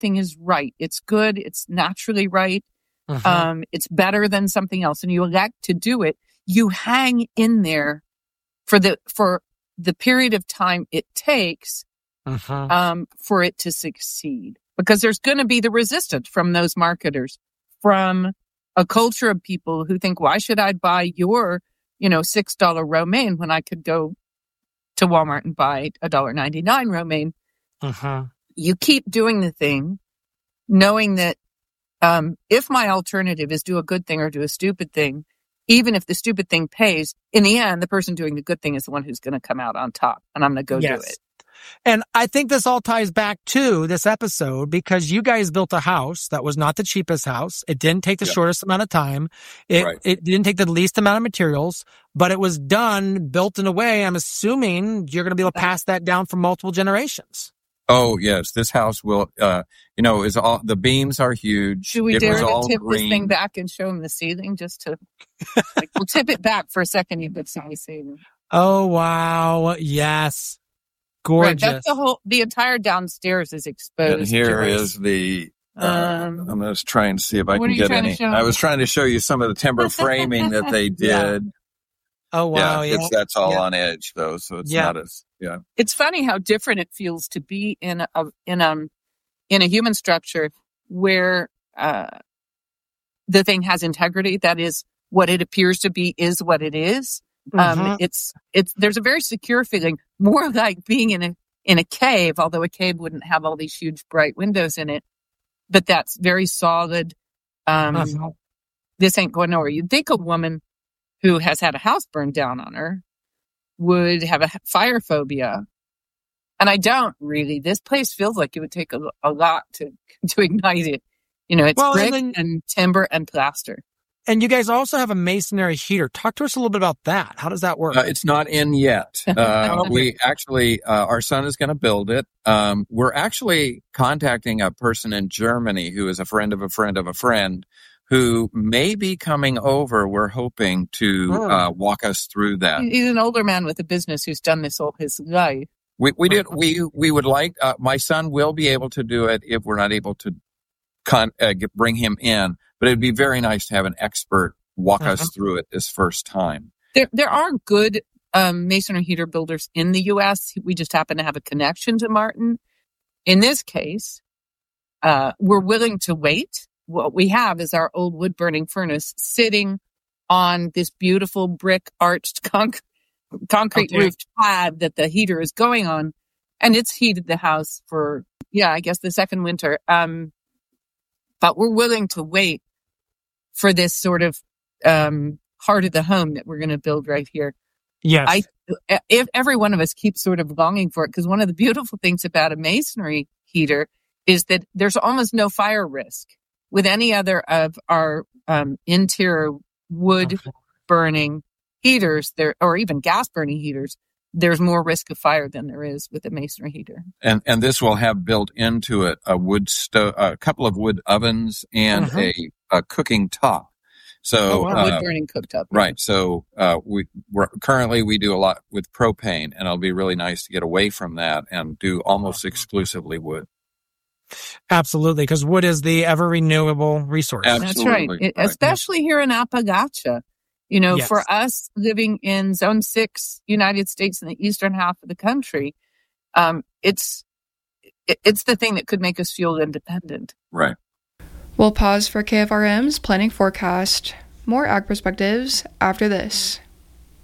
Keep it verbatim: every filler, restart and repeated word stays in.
thing is right. It's good. It's naturally right. Uh-huh. Um, it's better than something else, and you elect to do it. You hang in there for the for the period of time it takes Uh-huh. um, for it to succeed, because there's going to be the resistance from those marketers, from a culture of people who think, why should I buy your, you know, six dollar romaine when I could go to Walmart and buy a one dollar ninety-nine romaine? Uh-huh. You keep doing the thing, knowing that um, if my alternative is do a good thing or do a stupid thing, even if the stupid thing pays, in the end, the person doing the good thing is the one who's going to come out on top, and I'm going to go Yes. do it. And I think this all ties back to this episode, because you guys built a house that was not the cheapest house. It didn't take the Yeah. shortest amount of time. It Right. it didn't take the least amount of materials, but it was done, built in a way, I'm assuming you're going to be able to pass that down for multiple generations. Oh, yes. This house will, uh, you know, is all, the beams are huge. Should we it dare was to all tip green. this thing back and show him the ceiling just to, like, we'll tip it back for a second. You could see the ceiling. Oh, wow. Yes. Gorgeous. Right, that's the whole, the entire downstairs is exposed. And here Joyce. is the, uh, Um, I'm just trying to see if I what can are you get trying to any. show? I was trying to show you some of the timber framing that they Yeah. did. Oh, wow. yeah, Yeah. it's, that's all Yeah. on edge though. So it's Yeah. not as, yeah. It's funny how different it feels to be in a, in a, in a human structure where, uh, the thing has integrity. That is, what it appears to be is what it is. Um, Mhm. it's, it's, there's a very secure feeling, more like being in a, in a cave, although a cave wouldn't have all these huge bright windows in it, but that's very solid. Um, Uh-huh. this ain't going nowhere. You'd think a woman who has had a house burned down on her would have a h- fire phobia. And I don't really. This place feels like it would take a, a lot to, to ignite it. You know, it's Well, brick and and, then- timber and plaster. And you guys also have a masonry heater. Talk to us a little bit about that. How does that work? Uh, it's not in yet. Uh, we actually, uh, our son is going to build it. Um, we're actually contacting a person in Germany who is a friend of a friend of a friend who may be coming over. We're hoping to Oh. uh, walk us through that. He's an older man with a business who's done this all his life. We we did we we would like uh, my son will be able to do it if we're not able to con- uh, get, bring him in, but it'd be very nice to have an expert walk Uh-huh. us through it this first time. There, there are good um, masonry heater builders in the U S. We just happen to have a connection to Martin. In this case, uh, we're willing to wait. What we have is our old wood burning furnace sitting on this beautiful brick arched conc- concrete Okay. roofed pad that the heater is going on, and it's heated the house for yeah, I guess the second winter. Um, but we're willing to wait for this sort of um, heart of the home that we're going to build right here. Yes. I, if every one of us keeps sort of longing for it, because one of the beautiful things about a masonry heater is that there's almost no fire risk. With any other of our um, interior wood Uh-huh. burning heaters, there or even gas burning heaters, there's more risk of fire than there is with a masonry heater. And and this will have built into it a wood stove, a couple of wood ovens, and Uh-huh. a, a cooking top. So Oh, wow. uh, wood burning cooktop. right. So uh, we we're, currently we do a lot with propane, and it'll be really nice to get away from that and do almost exclusively wood. Absolutely, because wood is the ever renewable resource. Ab- That's right. Absolutely, It- right. Especially here in Appalachia. You know, Yes. for us living in Zone Six, United States, in the eastern half of the country, um, it's it, it's the thing that could make us feel independent. Right. We'll pause for K F R M's planning forecast. More Ag Perspectives after this.